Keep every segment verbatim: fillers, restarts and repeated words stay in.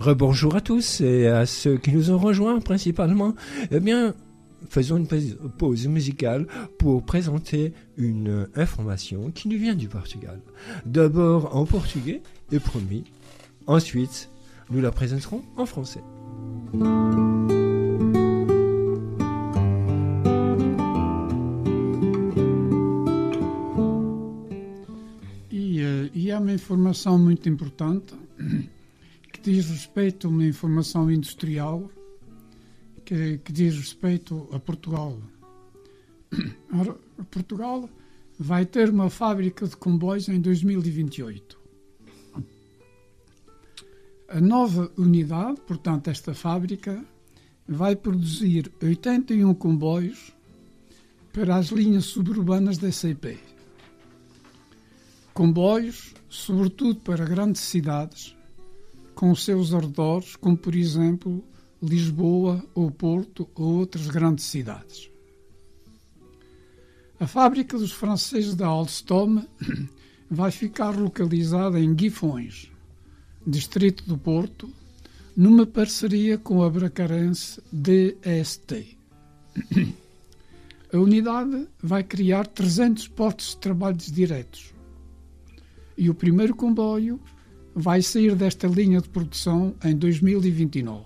rebonjour à tous et à ceux qui nous ont rejoints principalement. Eh bien, faisons une pause musicale pour présenter une information qui nous vient du Portugal. D'abord en portugais, et promis. Ensuite, nous la présenterons en français. E, uh, e há uma informação muito importante que diz respeito a uma informação industrial que, que diz respeito a Portugal. Ora, Portugal vai ter uma fábrica de comboios em dois mil e vinte e oito. A nova unidade, portanto, esta fábrica, vai produzir oitenta e um comboios para as linhas suburbanas da C P. Comboios, sobretudo para grandes cidades, com os seus arredores, como, por exemplo, Lisboa ou Porto ou outras grandes cidades. A fábrica dos franceses da Alstom vai ficar localizada em Guifões, distrito do Porto, numa parceria com a bracarense D S T. A unidade vai criar trezentos postos de trabalho diretos e o primeiro comboio vai sair desta linha de produção em dois mil e vinte e nove.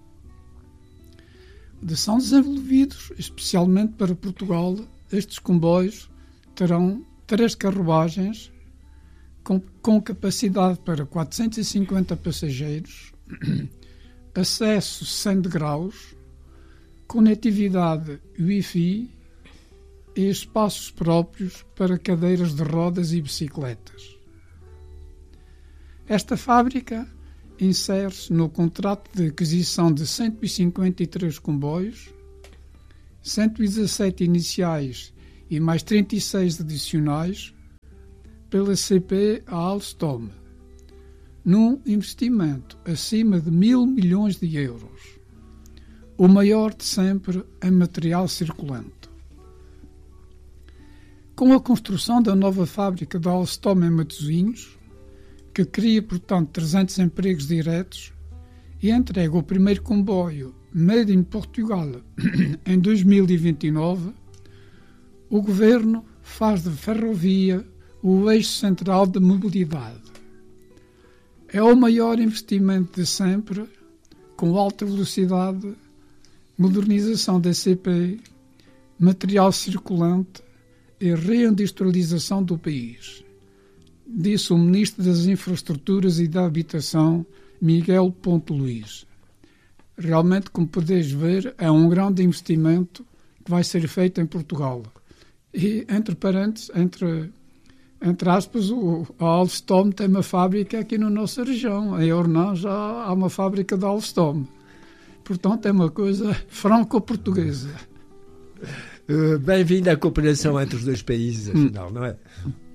São desenvolvidos especialmente para Portugal. Estes comboios terão três carruagens com, com capacidade para quatrocentos e cinquenta passageiros, acesso cem degraus, conectividade Wi-Fi e espaços próprios para cadeiras de rodas e bicicletas. Esta fábrica insere-se no contrato de aquisição de cento e cinquenta e três comboios, cento e dezassete iniciais e mais trinta e seis adicionais pela C P a Alstom, num investimento acima de mil milhões de euros, o maior de sempre em material circulante. Com a construção da nova fábrica da Alstom em Matosinhos, que cria, portanto, trezentos empregos diretos e entrega o primeiro comboio Made in Portugal em dois mil e vinte e nove, o Governo faz de ferrovia o eixo central de mobilidade. É o maior investimento de sempre, com alta velocidade, modernização da C P, material circulante e reindustrialização do país, disse o Ministro das Infraestruturas e da Habitação, Miguel Ponte Luís. Realmente, como podeis ver, é um grande investimento que vai ser feito em Portugal. E, entre parênteses, entre, entre aspas, o, a Alstom tem uma fábrica aqui na nossa região. Em Ornã já há uma fábrica da Alstom. Portanto, é uma coisa franco-portuguesa. Uh, Bem-vindo à cooperação entre os dois países, afinal, hum. não é?